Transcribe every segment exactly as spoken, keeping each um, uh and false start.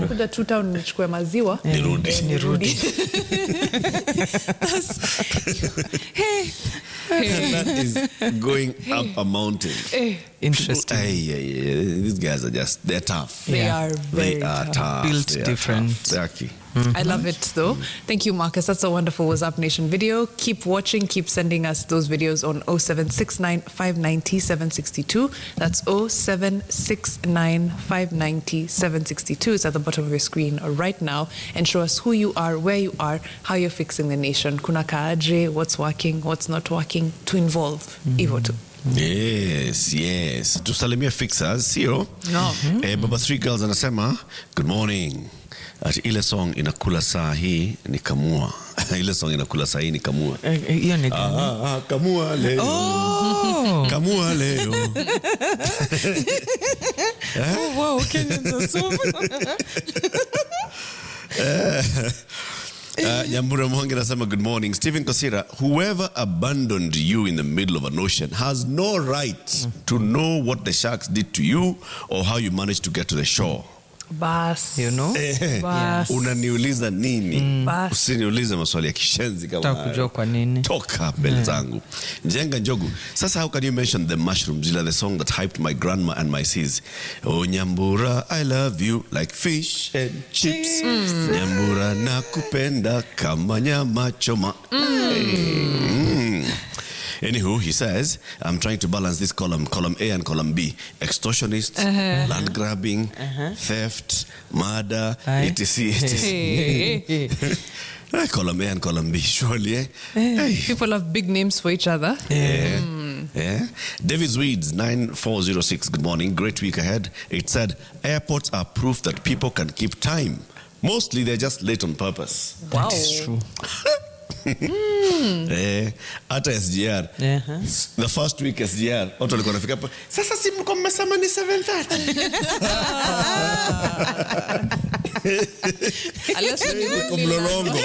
kuja two town nichukue maziwa nirudi nirudi. Hey, that is going up a mountain. Hey. Interesting. Hey, yeah, yeah. These guys are just, they're tough. They Yeah. are very They are tough. tough. Built They are different. tough. They're key. I love it though. Thank you, Marcus. That's a wonderful WhatsApp Nation video. Keep watching, keep sending us those videos on oh seven six nine, five nine zero, seven six two. That's oh seven six nine, five nine zero, seven six two. It's at the bottom of your screen right now. And show us who you are, where you are, how you're fixing the nation. Kuna kaaje, what's working, what's not working, to involve. Ivo tu. Yes, yes. Tusalimia fixers, sio? No. Eh, Baba Three Girls anasema, good morning. Ati ile song inakula saa hii ni kamua. Ile song inakula saa hii ni kamua. Hiyo ni Ah, ah, kamua leo. Oh. Kamua leo. Oh, wow, Kenyans are so Uh, Nyambura Mwangi nasema, good morning. Stephen Kosira, whoever abandoned you in the middle of an ocean has no right mm. to know what the sharks did to you or how you managed to get to the shore. Bas. You know? Eh, Bas. unaniuliza nini? Bas. Usiniulize maswali ya kishenzi kama hayo. Utakujua kwa nini? Toka mbele zangu. Njenga Njogu. Sasa how can you mention the mushrooms? Ila the song that hyped my grandma and my sis. Oh Nyambura, I love you like fish and chips. Mm. Nyambura nakupenda kama nyama choma. Mm. Mm. Anywho, he says, I'm trying to balance this column, column A and column B. Extortionists, uh-huh. land grabbing, uh-huh. theft, murder, et cetera et cetera. Column A and column B, surely, eh? Hey. People have big names for each other. Yeah. Mm. Yeah. David Weeds, nine four zero six, good morning. Great week ahead. It said, airports are proof that people can keep time. Mostly they're just late on purpose. Wow. That is true. mm. Eh, hata S G R. Uh-huh. The first week S G R, watu walikuwa wanafika hapo. Sasa si mko mmesema ni seven thirty. Unless you only Mlolongo.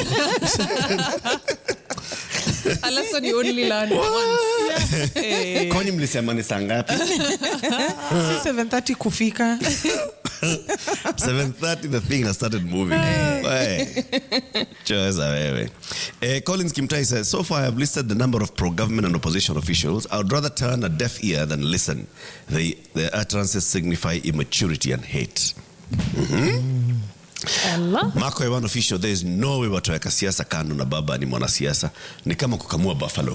Unless you only learn once. Hey. Kwani mlisema ni saa ngapi? Si seven thirty kufika. seven thirty the thing has started moving. Hey. Choza wewe. Uh, Collins Kimtai says, so far I have listed the number of pro-government and opposition officials. I would rather turn a deaf ear than listen. They, their utterances signify immaturity and hate. Mm-hmm. Allah. Marco Ewan official, there is no way wataweka siasa kando na baba ni mwanasiasa. Ni kama kukamua buffalo.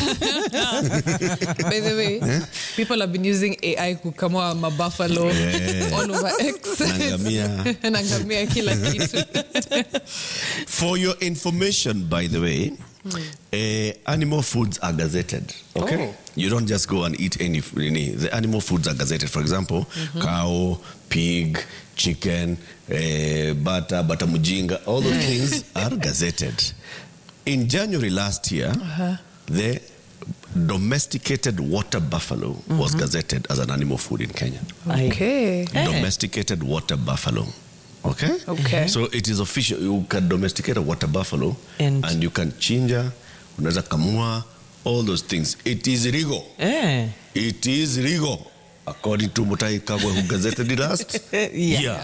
By the way, eh? people have been using A I kukamua ma buffalo yeah. all over X. Nangamia. Nangamia kila kitu. For your information, by the way, hmm. uh, animal foods are gazetted. Okay? Oh. You don't just go and eat any, any. The animal foods are gazetted. For example, mm-hmm. cow, pig, chicken, uh, butter, butter mujinga, all those things are gazetted. In January last year, uh-huh. the domesticated water buffalo mm-hmm. was gazetted as an animal food in Kenya. Okay. Domesticated water buffalo. Okay? Okay. So it is official. You can domesticate a water buffalo and, and you can chinja, unaweza kamua, all those things. It is legal. Eh. It is legal. According to Mutai Kagwe, who gazetted it last yeah. year.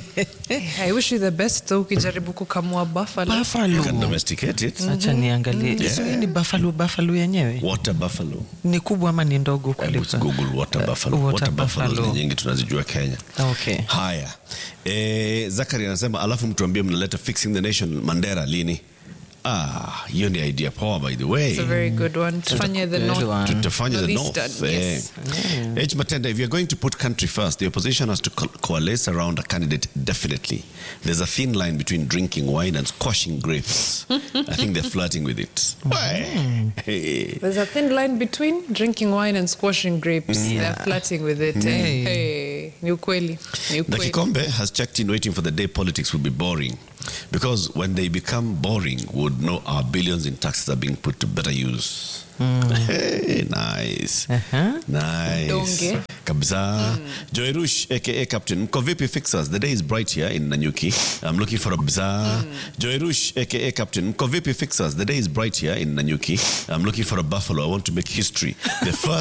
I wish you the best though, ukijaribu kukamua buffalo. Buffalo. You can domesticate it. Acha niangalie. Yeah. So ni buffalo buffalo yenyewe? Water buffalo. Ni kubwa ama ni ndogo kuliko? Let's Google water buffalo. Uh, water, water buffalo. buffalo ni nyingi tunazijua Kenya. Okay. Haya. Eh, Zakari anasema alafu mtuambie mnaleta Fixing the Nation Mandera lini? Ah, hiyo ni idea power, by the way. It's a very good one. Tufanye the north. Tutafanya the north. Yes. Yeah. H. Matenda, if you're going to put country first, the opposition has to co- coalesce around a candidate, definitely. There's a thin line between drinking wine and squashing grapes. I think they're flirting with it. Hey. There's a thin line between drinking wine and squashing grapes. Yeah. They're flirting with it. Hey. Hey. Ni ukweli. Ni ukweli. Nakikombe has checked in waiting for the day politics will be boring. Because when they become boring, we would know our billions in taxes are being put to better use. Mm. Hey, nice. Uh-huh. Nice. Donge. Kabza. Mm. Joy Rush, aka Captain. Mko vipi fixers? The day is bright here in Nanyuki. I'm looking for a bza. Mm. Joy Rush, aka Captain. Mko vipi fixers? The day is bright here in Nanyuki. I'm looking for a buffalo. I want to make history. The first